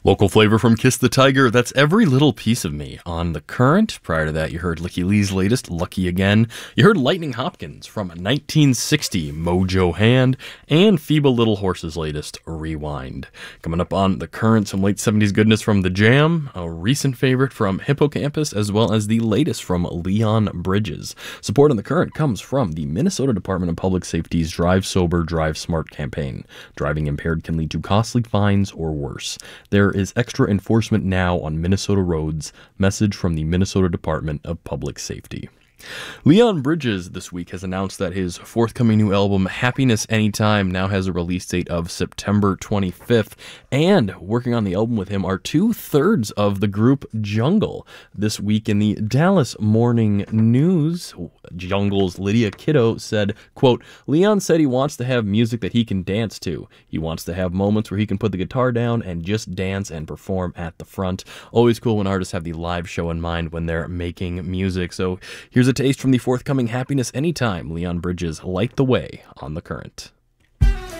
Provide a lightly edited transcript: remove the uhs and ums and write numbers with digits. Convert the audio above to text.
Local flavor from Kiss the Tiger, that's Every Little Piece of Me on The Current. Prior to that, you heard Licky Lee's latest, Lucky Again. You heard Lightning Hopkins from 1960, Mojo Hand, and Feeble Little Horse's latest, Rewind. Coming up on The Current, some late 70s goodness from The Jam, a recent favorite from Hippocampus, as well as the latest from Leon Bridges. Support on The Current comes from the Minnesota Department of Public Safety's Drive Sober, Drive Smart campaign. Driving impaired can lead to costly fines or worse. There is extra enforcement now on Minnesota roads. Message from the Minnesota Department of Public Safety. Leon Bridges this week has announced that his forthcoming new album, Happiness Anytime, now has a release date of September 25th, and working on the album with him are 2/3 of the group Jungle. This week in the Dallas Morning News, Jungle's Lydia Kiddo said, quote, "Leon said he wants to have music that he can dance to. He wants to have moments where he can put the guitar down and just dance and perform at the front. Always cool when artists have the live show in mind when they're making music." So here's a taste from the forthcoming Happiness Anytime. Leon Bridges, Light the Way on The Current.